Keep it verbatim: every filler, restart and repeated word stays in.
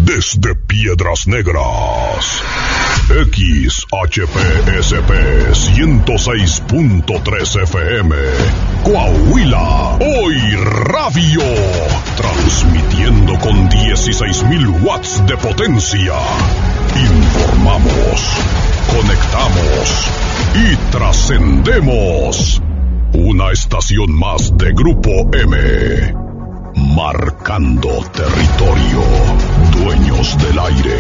Desde Piedras Negras, X H P S P ciento seis punto tres F M, Coahuila, Hoy Radio, transmitiendo con dieciséis mil watts de potencia. Informamos, conectamos y trascendemos. Una estación más de Grupo M. Marcando territorio, dueños del aire.